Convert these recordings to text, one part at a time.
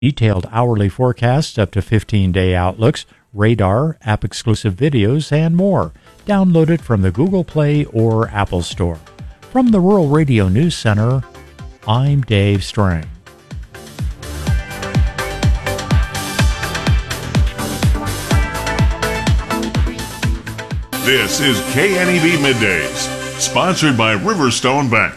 Detailed hourly forecasts, up to 15-day outlooks, radar, app-exclusive videos, and more. Download it from the Google Play or Apple Store. From the Rural Radio News Center, I'm Dave Strang. This is KNEB Middays, sponsored by Riverstone Bank.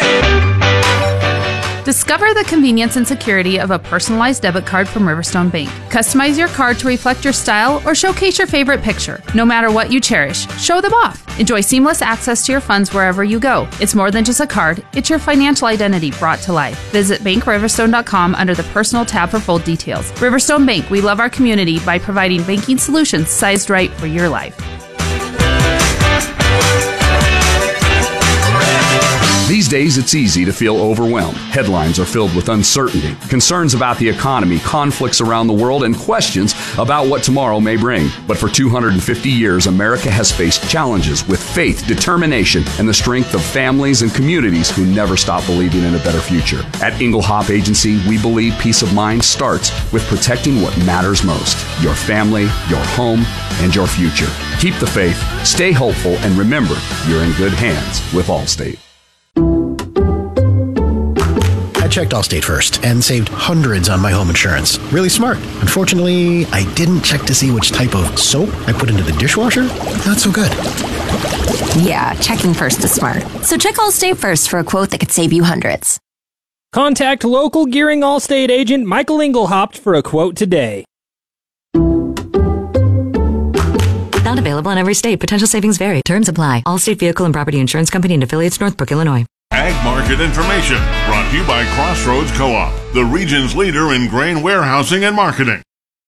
Discover the convenience and security of a personalized debit card from Riverstone Bank. Customize your card to reflect your style or showcase your favorite picture. No matter what you cherish, show them off. Enjoy seamless access to your funds wherever you go. It's more than just a card, it's your financial identity brought to life. Visit bankriverstone.com under the personal tab for full details. Riverstone Bank, we love our community by providing banking solutions sized right for your life. These days, it's easy to feel overwhelmed. Headlines are filled with uncertainty, concerns about the economy, conflicts around the world, and questions about what tomorrow may bring. But for 250 years, America has faced challenges with faith, determination, and the strength of families and communities who never stop believing in a better future. At Inglehop Agency, we believe peace of mind starts with protecting what matters most: your family, your home, and your future. Keep the faith, stay hopeful, and remember, you're in good hands with Allstate. I checked Allstate first and saved hundreds on my home insurance. Really smart. Unfortunately, I didn't check to see which type of soap I put into the dishwasher. Not so good. Yeah, checking first is smart. So check Allstate first for a quote that could save you hundreds. Contact local Gearing Allstate agent Michael Inglehop for a quote today. Not available in every state. Potential savings vary. Terms apply. Allstate Vehicle and Property Insurance Company and affiliates, Northbrook, Illinois. Ag Market Information, brought to you by Crossroads Co-op, the region's leader in grain warehousing and marketing.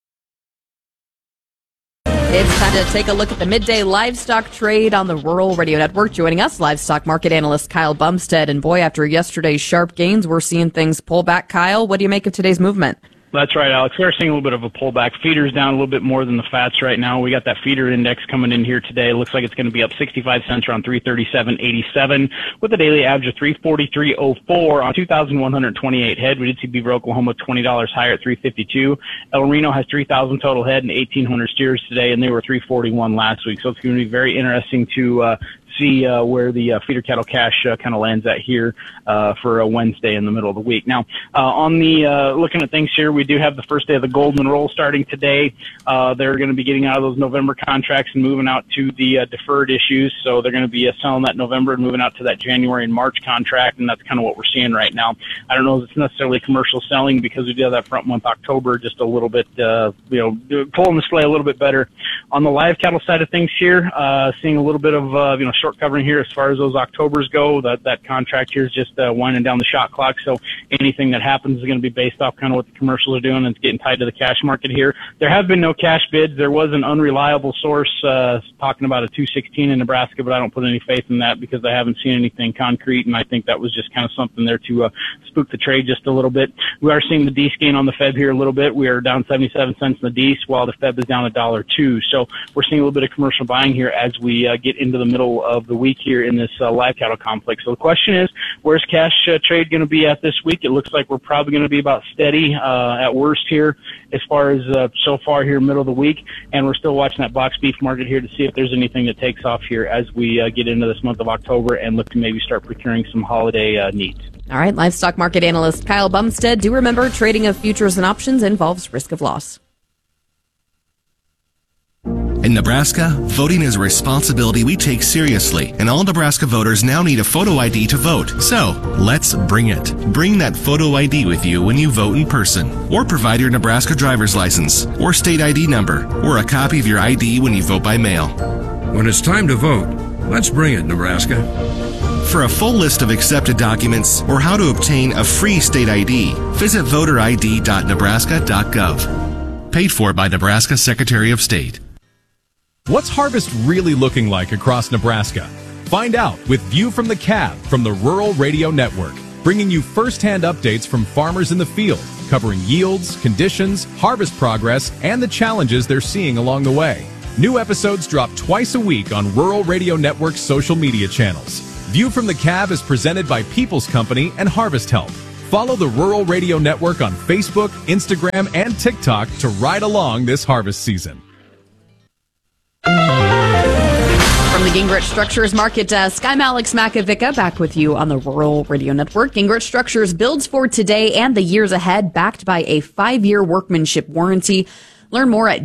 It's time to take a look at the midday livestock trade on the Rural Radio Network. Joining us, livestock market analyst Kyle Bumstead. And boy, after yesterday's sharp gains, we're seeing things pull back. Kyle, what do you make of today's movement? That's right, Alex. We're seeing a little bit of a pullback. Feeder's down a little bit more than the fats right now. We got that feeder index coming in here today. It looks like it's going to be up 65 cents around 337.87 with a daily average of 343.04 on 2,128 head. We did see Beaver, Oklahoma, $20 higher at 352. El Reno has 3,000 total head and 1,800 steers today, and they were 341 last week. So it's going to be very interesting to see where the feeder cattle cash kind of lands at here for a Wednesday in the middle of the week. Now, on the looking at things here, we do have the first day of the Golden Roll starting today. They're going to be getting out of those November contracts and moving out to the deferred issues. So they're going to be selling that November and moving out to that January and March contract, and that's kind of what we're seeing right now. I don't know if it's necessarily commercial selling because we do have that front month October just a little bit, pulling the display a little bit better. On the live cattle side of things here, seeing a little bit of, short covering here as far as those Octobers go. That contract here is just winding down the shot clock, so anything that happens is going to be based off kind of what the commercials are doing, and it's getting tied to the cash market here. There have been no cash bids. There was an unreliable source talking about a 216 in Nebraska, but I don't put any faith in that because I haven't seen anything concrete, and I think that was just kind of something there to spook the trade just a little bit. We are seeing the Dees gain on the Feb here a little bit. We are down 77 cents in the Dees, while the Feb is down $1.02. So we're seeing a little bit of commercial buying here as we get into the middle of the week here in this live cattle complex. So the question is, where's cash trade going to be at this week? It looks like we're probably going to be about steady at worst here as far as so far here middle of the week, and we're still watching that box beef market here to see if there's anything that takes off here as we get into this month of October and look to maybe start procuring some holiday needs. All right, livestock market analyst Kyle Bumstead. Do remember, trading of futures and options involves risk of loss. In Nebraska, voting is a responsibility we take seriously, and all Nebraska voters now need a photo ID to vote. So, let's bring it. Bring that photo ID with you when you vote in person, or provide your Nebraska driver's license, or state ID number, or a copy of your ID when you vote by mail. When it's time to vote, let's bring it, Nebraska. For a full list of accepted documents or how to obtain a free state ID, visit voterid.nebraska.gov. Paid for by Nebraska Secretary of State. What's harvest really looking like across Nebraska? Find out with View from the Cab from the Rural Radio Network, bringing you first-hand updates from farmers in the field, covering yields, conditions, harvest progress, and the challenges they're seeing along the way. New episodes drop twice a week on Rural Radio Network's social media channels. View from the Cab is presented by People's Company and Harvest Help. Follow the Rural Radio Network on Facebook, Instagram, and TikTok to ride along this harvest season. From the Gingrich Structures Market Desk, I'm Alex Makovica, back with you on the Rural Radio Network. Gingrich Structures builds for today and the years ahead, backed by a 5-year workmanship warranty. Learn more at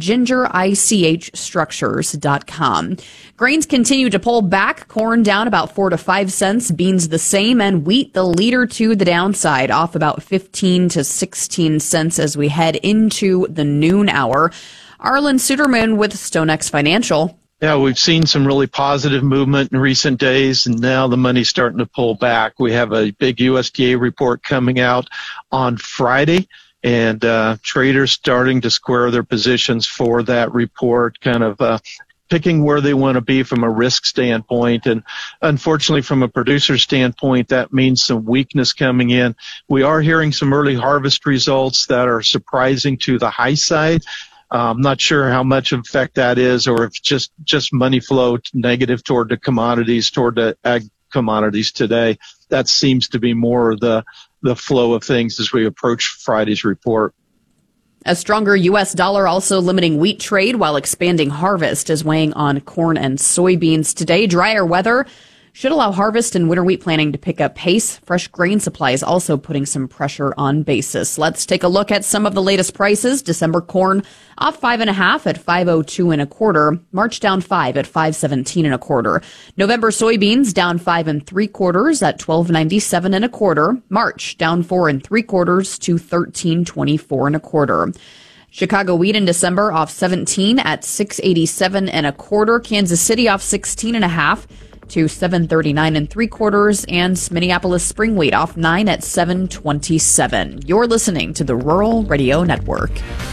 gingerichstructures.com. Grains continue to pull back. Corn down about 4 to 5 cents. Beans the same. And wheat the leader to the downside, off about 15 to 16 cents as we head into the noon hour. Arlen Suderman with StoneX Financial. Yeah, we've seen some really positive movement in recent days, and now the money's starting to pull back. We have a big USDA report coming out on Friday, and traders starting to square their positions for that report, kind of picking where they want to be from a risk standpoint. And unfortunately, from a producer standpoint, that means some weakness coming in. We are hearing some early harvest results that are surprising to the high side. I'm not sure how much effect that is, or if just money flow negative toward the commodities, toward the ag commodities today. That seems to be more of the flow of things as we approach Friday's report. A stronger U.S. dollar also limiting wheat trade while expanding harvest is weighing on corn and soybeans today. Drier weather should allow harvest and winter wheat planting to pick up pace. Fresh grain supply is also putting some pressure on basis. Let's take a look at some of the latest prices. December corn off 5.5 at $5.02 1/4. March down 5 at $5.17 1/4. November soybeans down 5 3/4 at $12.97 1/4. March down 4 3/4 to $13.24 1/4. Chicago wheat in December off 17 at $6.87 1/4. Kansas City off 16.5 to $7.39 3/4, and Minneapolis spring wheat off 9 at $7.27. You're listening to the Rural Radio Network.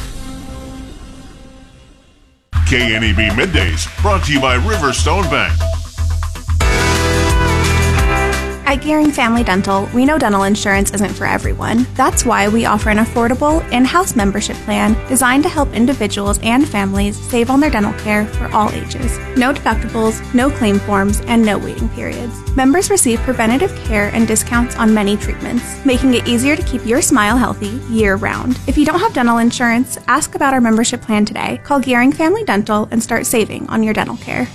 KNEB Middays, brought to you by Riverstone Bank. At Gearing Family Dental, we know dental insurance isn't for everyone. That's why we offer an affordable in-house membership plan designed to help individuals and families save on their dental care for all ages. No deductibles, no claim forms, and no waiting periods. Members receive preventative care and discounts on many treatments, making it easier to keep your smile healthy year-round. If you don't have dental insurance, ask about our membership plan today. Call Gearing Family Dental and start saving on your dental care.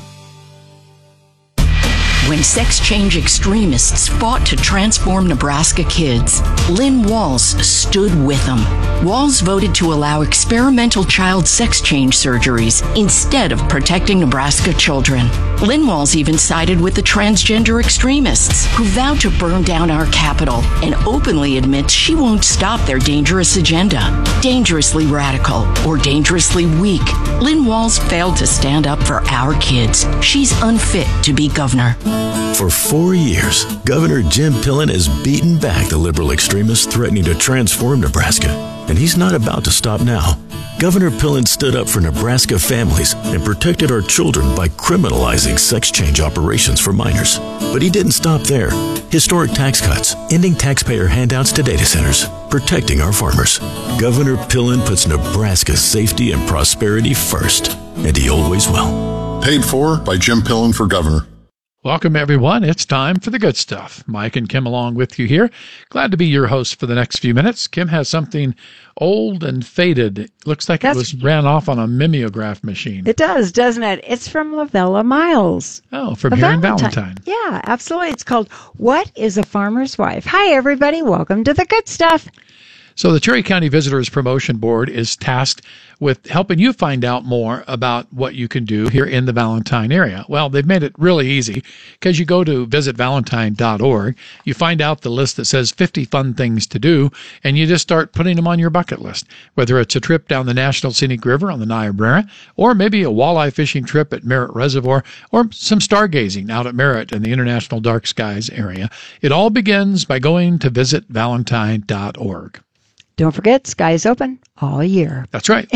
When sex change extremists fought to transform Nebraska kids, Lynn Walls stood with them. Walls voted to allow experimental child sex change surgeries instead of protecting Nebraska children. Lynn Walls even sided with the transgender extremists who vowed to burn down our capital and openly admits she won't stop their dangerous agenda. Dangerously radical or dangerously weak, Lynn Walls failed to stand up for our kids. She's unfit to be governor. For 4 years, Governor Jim Pillen has beaten back the liberal extremists threatening to transform Nebraska. And he's not about to stop now. Governor Pillen stood up for Nebraska families and protected our children by criminalizing sex change operations for minors. But he didn't stop there. Historic tax cuts, ending taxpayer handouts to data centers, protecting our farmers. Governor Pillen puts Nebraska's safety and prosperity first, and he always will. Paid for by Jim Pillen for governor. Welcome, everyone. It's time for the good stuff. Mike and Kim along with you here. Glad to be your host for the next few minutes. Kim has something old and faded. It looks like it ran off on a mimeograph machine. It does, doesn't it? It's from Lavella Miles. Oh, from here in Valentine. Yeah, absolutely. It's called What is a Farmer's Wife? Hi, everybody. Welcome to the good stuff. So the Cherry County Visitors Promotion Board is tasked with helping you find out more about what you can do here in the Valentine area. Well, they've made it really easy because you go to visitvalentine.org, you find out the list that says 50 fun things to do, and you just start putting them on your bucket list, whether it's a trip down the National Scenic River on the Niobrara, or maybe a walleye fishing trip at Merritt Reservoir, or some stargazing out at Merritt in the International Dark Skies area. It all begins by going to visitvalentine.org. Don't forget, Sky is open all year. That's right.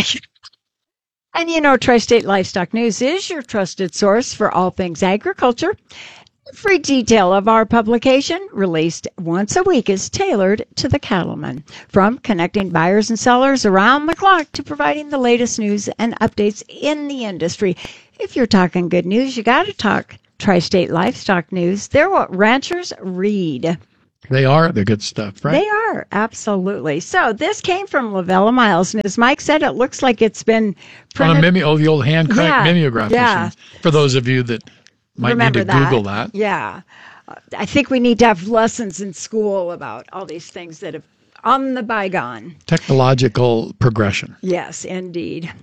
And you know, Tri-State Livestock News is your trusted source for all things agriculture. Every detail of our publication, released once a week, is tailored to the cattleman. From connecting buyers and sellers around the clock to providing the latest news and updates in the industry. If you're talking good news, you got to talk Tri-State Livestock News. They're what ranchers read. They are the good stuff, right? They are, absolutely. So this came from Lavella Miles, and as Mike said, it looks like it's been printed. On the old hand-cranked mimeograph machines. For those of you that might Remember need to Google that. Yeah. I think we need to have lessons in school about all these things that have on the bygone. Technological progression. Yes, indeed.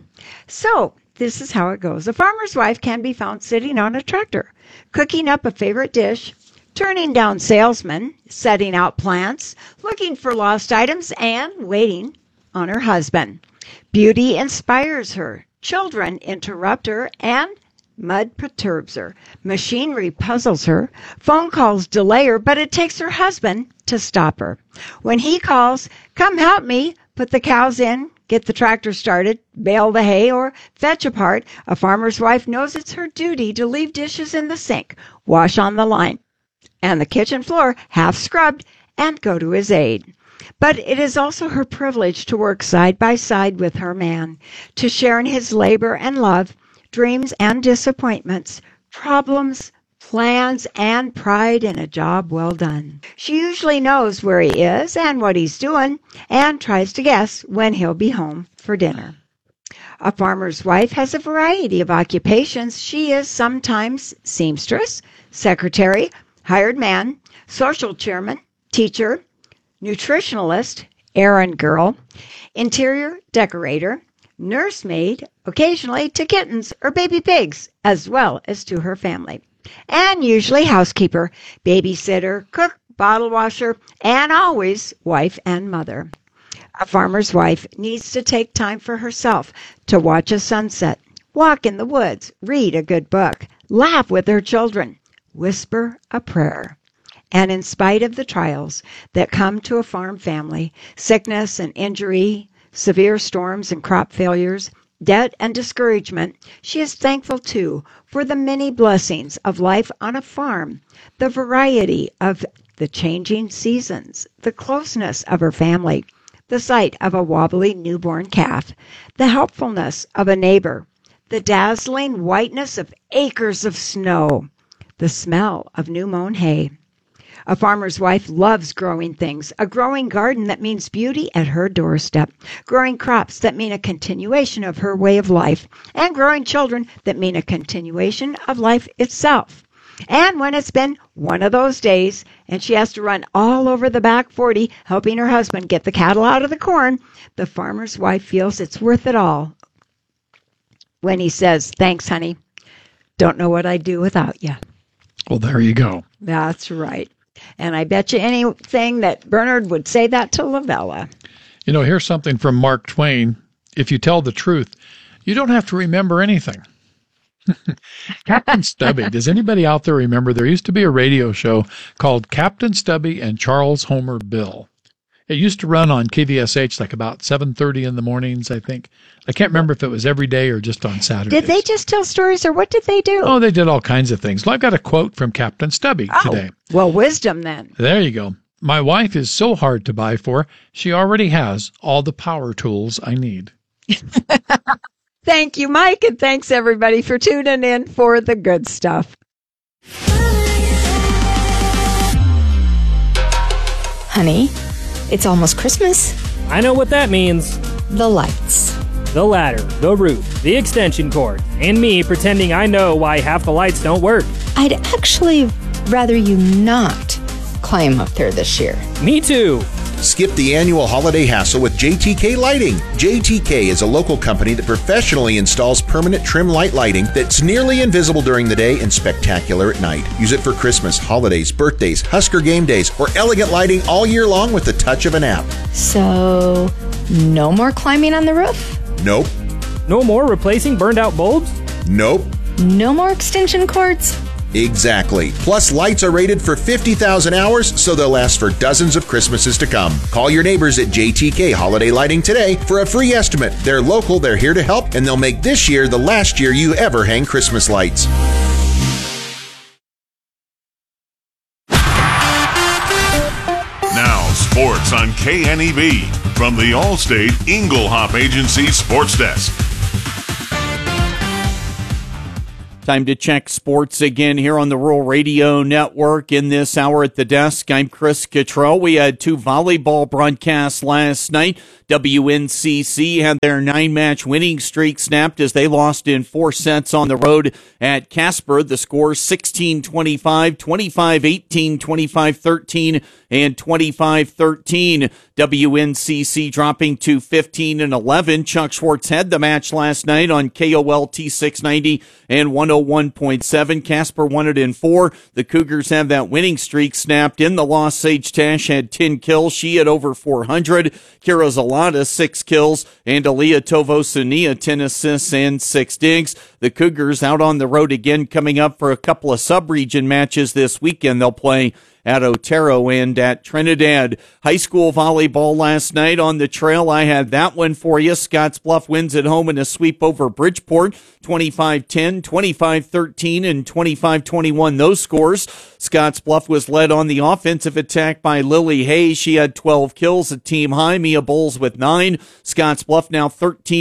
So this is how it goes. A farmer's wife can be found sitting on a tractor, cooking up a favorite dish, turning down salesmen, setting out plants, looking for lost items, and waiting on her husband. Beauty inspires her. Children interrupt her, and mud perturbs her. Machinery puzzles her. Phone calls delay her, but it takes her husband to stop her. When he calls, come help me, put the cows in, get the tractor started, bale the hay, or fetch a part, a farmer's wife knows it's her duty to leave dishes in the sink, wash on the line, and the kitchen floor half scrubbed, and go to his aid. But it is also her privilege to work side by side with her man, to share in his labor and love, dreams and disappointments, problems, plans, and pride in a job well done. She usually knows where he is and what he's doing, and tries to guess when he'll be home for dinner. A farmer's wife has a variety of occupations. She is sometimes seamstress, secretary, hired man, social chairman, teacher, nutritionalist, errand girl, interior decorator, nursemaid, occasionally to kittens or baby pigs, as well as to her family, and usually housekeeper, babysitter, cook, bottle washer, and always wife and mother. A farmer's wife needs to take time for herself to watch a sunset, walk in the woods, read a good book, laugh with her children, whisper a prayer. And in spite of the trials that come to a farm family, sickness and injury, severe storms and crop failures, debt and discouragement, she is thankful too for the many blessings of life on a farm, the variety of the changing seasons, the closeness of her family, the sight of a wobbly newborn calf, the helpfulness of a neighbor, the dazzling whiteness of acres of snow, the smell of new mown hay. A farmer's wife loves growing things, a growing garden that means beauty at her doorstep, growing crops that mean a continuation of her way of life, and growing children that mean a continuation of life itself. And when it's been one of those days and she has to run all over the back 40 helping her husband get the cattle out of the corn, the farmer's wife feels it's worth it all when he says, "Thanks, honey. Don't know what I'd do without you." Well, there you go. That's right. And I bet you anything that Bernard would say that to Lavella. You know, here's something from Mark Twain. If you tell the truth, you don't have to remember anything. Captain Stubby. Does anybody out there remember there used to be a radio show called Captain Stubby and Charles Homer Bill? It used to run on KVSH like about 7:30 in the mornings, I think. I can't remember if it was every day or just on Saturdays. Did they just tell stories, or what did they do? Oh, they did all kinds of things. Well, I've got a quote from Captain Stubby today. Well, wisdom then. There you go. My wife is so hard to buy for. She already has all the power tools I need. Thank you, Mike, and thanks everybody for tuning in for the good stuff. Honey, it's almost Christmas. I know what that means. The lights. The ladder, the roof, the extension cord, and me pretending I know why half the lights don't work. I'd actually rather you not climb up there this year. Me too. Skip the annual holiday hassle with JTK Lighting. JTK is a local company that professionally installs permanent trim light lighting that's nearly invisible during the day and spectacular at night. Use it for Christmas, holidays, birthdays, Husker game days, or elegant lighting all year long with the touch of an app. So, no more climbing on the roof? Nope. No more replacing burned out bulbs? Nope. No more extension cords? Exactly. Plus, lights are rated for 50,000 hours, so they'll last for dozens of Christmases to come. Call your neighbors at JTK Holiday Lighting today for a free estimate. They're local, they're here to help, and they'll make this year the last year you ever hang Christmas lights. Now, sports on KNEB from the Allstate Inglehop Agency Sports Desk. Time to check sports again here on the Rural Radio Network. In this hour at the desk, I'm Chris Cottrell. We had 2 volleyball broadcasts last night. WNCC had their 9-match winning streak snapped as they lost in 4 sets on the road at Casper. The scores 16-25, 25-18, 25-13, and 25-13. WNCC dropping to 15-11. Chuck Schwartz had the match last night on KOLT 690 and 101.7. Casper won it in 4. The Cougars have that winning streak snapped. In the loss, Sage Tash had 10 kills. She had over 400. Kira Zalata, 6 kills. And Aaliyah Tovosania, 10 assists and 6 digs. The Cougars out on the road again, coming up for a couple of sub-region matches this weekend. They'll play at Otero and at Trinidad. High school volleyball last night on the trail. I had that one for you. Scottsbluff wins at home in a sweep over Bridgeport, 25-10, 25-13, and 25-21. Those scores. Scottsbluff was led on the offensive attack by Lily Hayes. She had 12 kills, a team high. Mia Bowles with 9. Scottsbluff now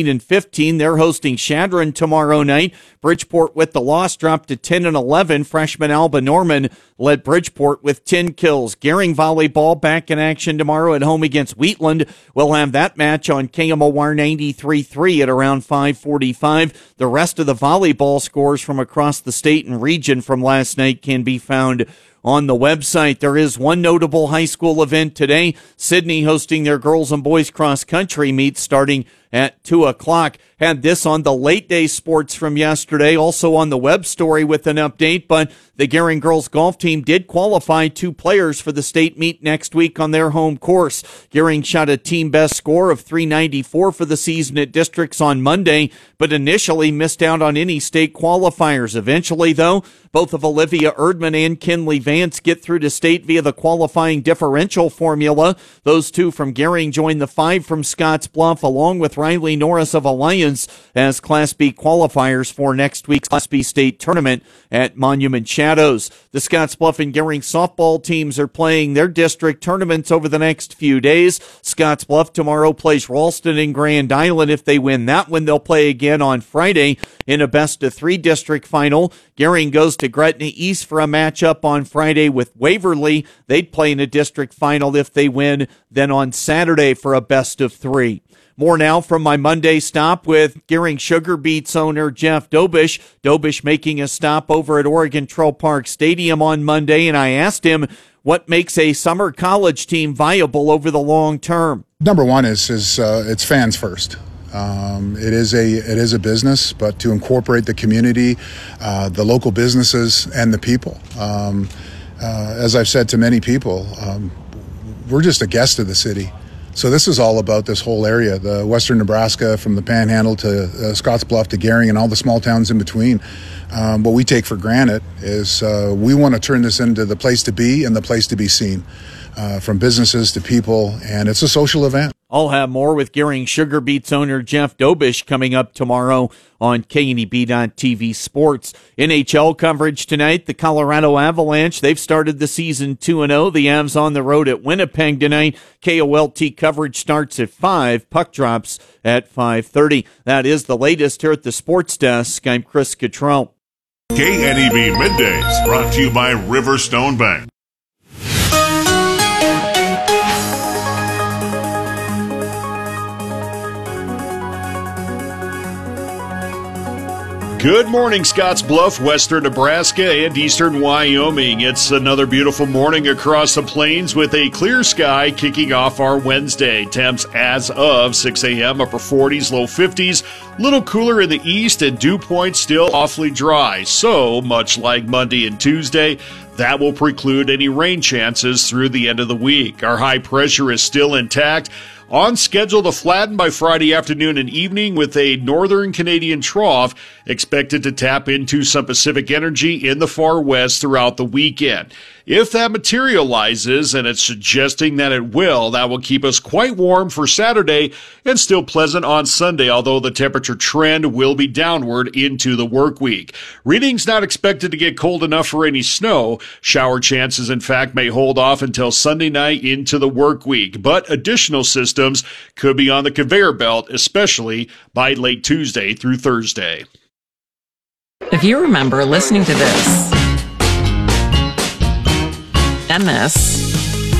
13-15. They're hosting Chadron tomorrow night. Bridgeport with the loss dropped to 10-11. Freshman Alba Norman led Bridgeport with 10 kills. Gering volleyball back in action tomorrow at home against Wheatland. We'll have that match on KMOR 93.3 at around 5:45. The rest of the volleyball scores from across the state and region from last night can be found on the website. There is one notable high school event today. Sydney hosting their girls and boys cross country meet starting at 2 o'clock. Had this on the late day sports from yesterday, also on the web story with an update, but the Gering girls golf team did qualify 2 players for the state meet next week on their home course. Gering shot a team best score of 394 for the season at districts on Monday, but initially missed out on any state qualifiers. Eventually, though, both of Olivia Erdman and Kinley Vance get through to state via the qualifying differential formula. Those 2 from Gering join the 5 from Scottsbluff, along with Riley Norris of Alliance as Class B qualifiers for next week's Class B state tournament at Monument Shadows. The Scottsbluff and Gering softball teams are playing their district tournaments over the next few days. Scottsbluff tomorrow plays Ralston and Grand Island. If they win that one, they'll play again on Friday in a best-of-3 district final. Gering goes to Gretna East for a matchup on Friday with Waverly. They'd play in a district final if they win, then on Saturday for a best-of-3. More now from my Monday stop with Gering Sugar Beets owner Jeff Dobish. Dobish making a stop over at Oregon Trail Park Stadium on Monday, and I asked him what makes a summer college team viable over the long term. Number one is it's fans first. It is a business, but to incorporate the community, the local businesses, and the people. As I've said to many people, we're just a guest of the city. So this is all about this whole area, the western Nebraska, from the Panhandle to Scottsbluff to Gering and all the small towns in between. What we take for granted is we want to turn this into the place to be and the place to be seen, from businesses to people, and it's a social event. I'll have more with Gering Sugar Beets owner Jeff Dobish coming up tomorrow on KNEB.TV Sports. NHL coverage tonight. The Colorado Avalanche, they've started the season 2-0. The Avs on the road at Winnipeg tonight. KOLT coverage starts at 5. Puck drops at 5:30. That is the latest here at the Sports Desk. I'm Chris Cottrell. KNEB Middays, brought to you by Riverstone Bank. Good morning, Scottsbluff, western Nebraska, and eastern Wyoming. It's another beautiful morning across the plains with a clear sky kicking off our Wednesday. Temps as of 6 a.m., upper 40s, low 50s. Little cooler in the east, and dew points still awfully dry. So, much like Monday and Tuesday, that will preclude any rain chances through the end of the week. Our high pressure is still intact. On schedule to flatten by Friday afternoon and evening with a northern Canadian trough expected to tap into some Pacific energy in the far west throughout the weekend. If that materializes, and it's suggesting that it will, that will keep us quite warm for Saturday and still pleasant on Sunday, although the temperature trend will be downward into the work week. Readings not expected to get cold enough for any snow. Shower chances, in fact, may hold off until Sunday night into the work week, but additional systems could be on the conveyor belt, especially by late Tuesday through Thursday. If you remember listening to this, and this,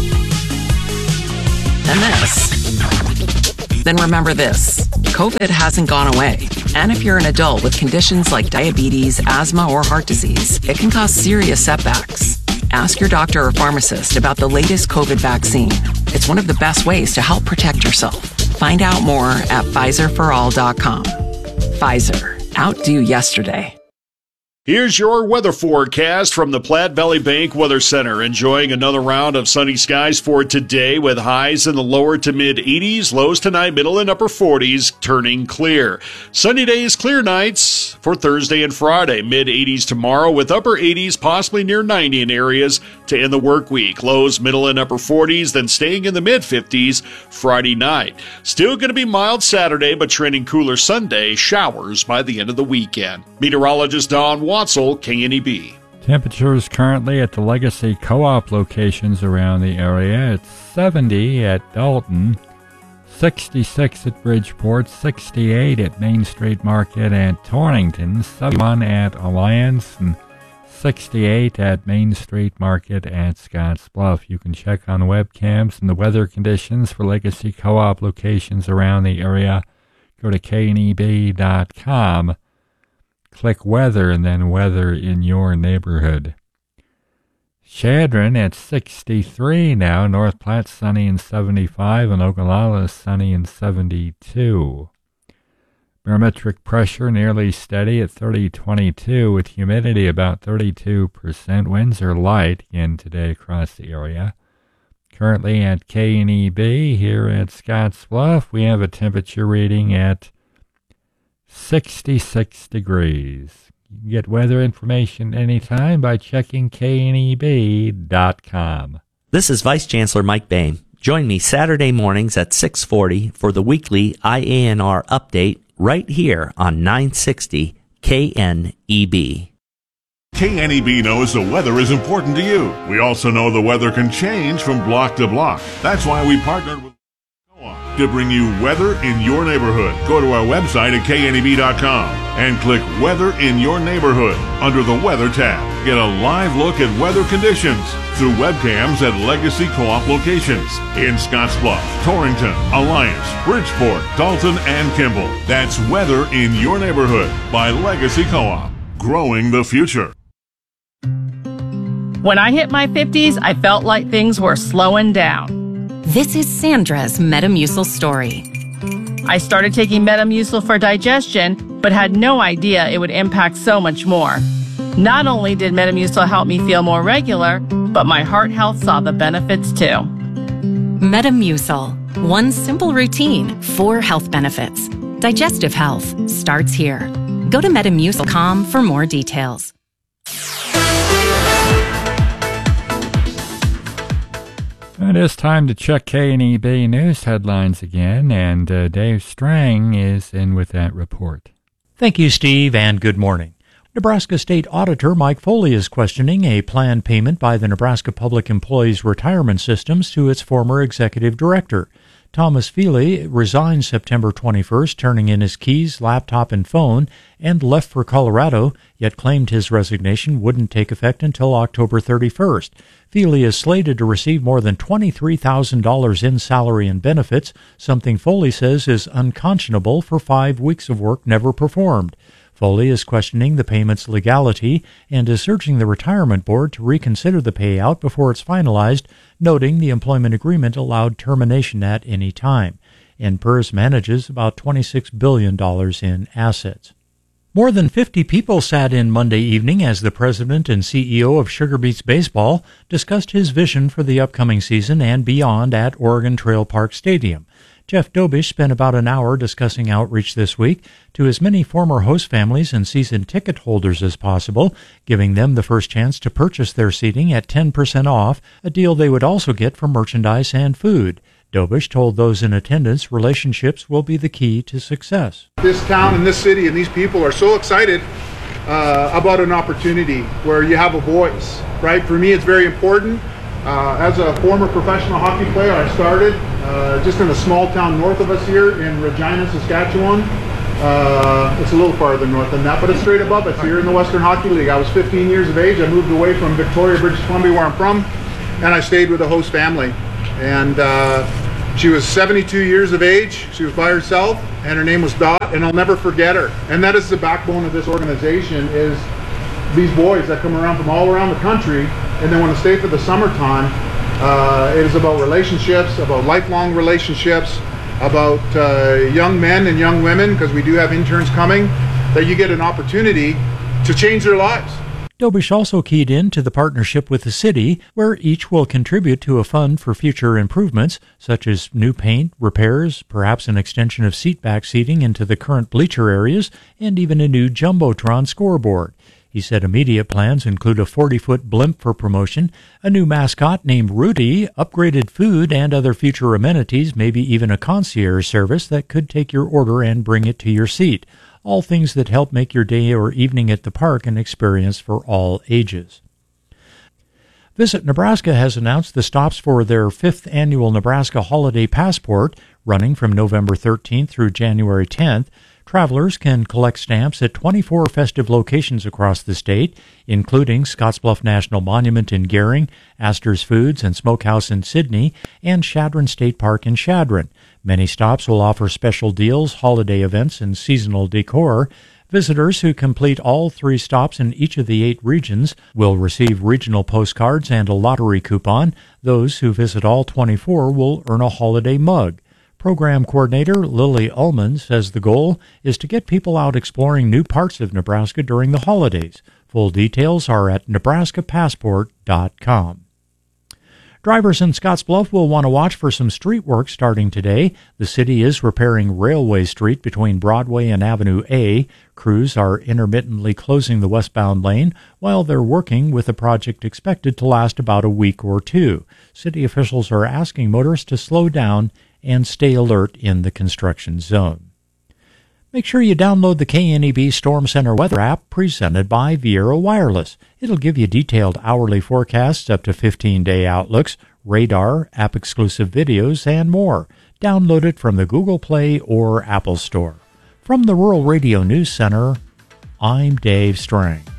and this, then remember this. COVID hasn't gone away. And if you're an adult with conditions like diabetes, asthma, or heart disease, it can cause serious setbacks. Ask your doctor or pharmacist about the latest COVID vaccine. It's one of the best ways to help protect yourself. Find out more at PfizerForAll.com. Pfizer. Outdo yesterday. Here's your weather forecast from the Platte Valley Bank Weather Center. Enjoying another round of sunny skies for today with highs in the lower to mid 80s, lows tonight, middle and upper 40s, turning clear. Sunny days, clear nights for Thursday and Friday. Mid 80s tomorrow with upper 80s, possibly near 90 in areas to end the work week. Lows, middle and upper 40s, then staying in the mid 50s Friday night. Still going to be mild Saturday, but trending cooler Sunday. Showers by the end of the weekend. Meteorologist Don Watzel, KNEB. Temperatures currently at the Legacy Co-op locations around the area. It's 70 at Dalton, 66 at Bridgeport, 68 at Main Street Market and Torrington, 71 at Alliance, and 68 at Main Street Market at Scottsbluff. You can check on webcams and the weather conditions for Legacy Co-op locations around the area. Go to kneb.com. Click weather and then weather in your neighborhood. Chadron at 63 now. North Platte sunny and 75, and Ogallala sunny and 72. Barometric pressure nearly steady at 30.22 with humidity about 32%. Winds are light again today across the area. Currently at KNEB here at Scottsbluff, we have a temperature reading at 66 degrees. You can get weather information anytime by checking kneb.com. This is Vice Chancellor Mike Boehm. Join me Saturday mornings at 6:40 for the weekly IANR update right here on 960 KNEB. KNEB knows the weather is important to you. We also know the weather can change from block to block. That's why we partnered with to bring you weather in your neighborhood. Go to our website at kneb.com and click Weather in Your Neighborhood under the Weather tab. Get a live look at weather conditions through webcams at Legacy Co-op locations in Scottsbluff, Torrington, Alliance, Bridgeport, Dalton, and Kimball. That's Weather in Your Neighborhood by Legacy Co-op. Growing the future. When I hit my 50s, I felt like things were slowing down. This is Sandra's Metamucil story. I started taking Metamucil for digestion, but had no idea it would impact so much more. Not only did Metamucil help me feel more regular, but my heart health saw the benefits too. Metamucil. One simple routine, 4 health benefits. Digestive health starts here. Go to Metamucil.com for more details. It is time to check KNEB news headlines again, and Dave Strang is in with that report. Thank you, Steve, and good morning. Nebraska State Auditor Mike Foley is questioning a planned payment by the Nebraska Public Employees Retirement Systems to its former executive director. Thomas Feely resigned September 21st, turning in his keys, laptop, and phone, and left for Colorado, yet claimed his resignation wouldn't take effect until October 31st. Feely is slated to receive more than $23,000 in salary and benefits, something Foley says is unconscionable for 5 weeks of work never performed. Foley is questioning the payment's legality and is urging the Retirement Board to reconsider the payout before it's finalized, noting the employment agreement allowed termination at any time. NPERS manages about $26 billion in assets. More than 50 people sat in Monday evening as the president and CEO of Sugar Beets Baseball discussed his vision for the upcoming season and beyond at Oregon Trail Park Stadium. Jeff Dobish spent about an hour discussing outreach this week to as many former host families and season ticket holders as possible, giving them the first chance to purchase their seating at 10% off, a deal they would also get for merchandise and food. Dobish told those in attendance relationships will be the key to success. This town and this city and these people are so excited about an opportunity where you have a voice, right? For me, it's very important. As a former professional hockey player, I started just in a small town north of us here in Regina, Saskatchewan. It's a little farther north than that, but it's straight above us here in the Western Hockey League. I was 15 years of age. I moved away from Victoria, British Columbia, where I'm from, and I stayed with a host family. And she was 72 years of age. She was by herself, and her name was Dot, and I'll never forget her. And that is the backbone of this organization, is these boys that come around from all around the country, and they want to stay for the summertime. It is about relationships, about lifelong relationships, about young men and young women, because we do have interns coming, that you get an opportunity to change their lives. Dobish also keyed in to the partnership with the city, where each will contribute to a fund for future improvements, such as new paint, repairs, perhaps an extension of seatback seating into the current bleacher areas, and even a new Jumbotron scoreboard. He said immediate plans include a 40-foot blimp for promotion, a new mascot named Rudy, upgraded food, and other future amenities, maybe even a concierge service that could take your order and bring it to your seat. All things that help make your day or evening at the park an experience for all ages. Visit Nebraska has announced the stops for their 5th annual Nebraska Holiday Passport, running from November 13th through January 10th. Travelers can collect stamps at 24 festive locations across the state, including Scottsbluff National Monument in Gering, Astor's Foods and Smokehouse in Sydney, and Chadron State Park in Chadron. Many stops will offer special deals, holiday events, and seasonal decor. Visitors who complete all 3 stops in each of the 8 regions will receive regional postcards and a lottery coupon. Those who visit all 24 will earn a holiday mug. Program coordinator Lily Ullman says the goal is to get people out exploring new parts of Nebraska during the holidays. Full details are at nebraskapassport.com. Drivers in Scottsbluff will want to watch for some street work starting today. The city is repairing Railway Street between Broadway and Avenue A. Crews are intermittently closing the westbound lane while they're working, with the project expected to last about a week or 2. City officials are asking motorists to slow down and stay alert in the construction zone. Make sure you download the KNEB Storm Center weather app presented by Viera Wireless. It'll give you detailed hourly forecasts, up to 15-day outlooks, radar, app-exclusive videos, and more. Download it from the Google Play or Apple Store. From the Rural Radio News Center, I'm Dave Strang.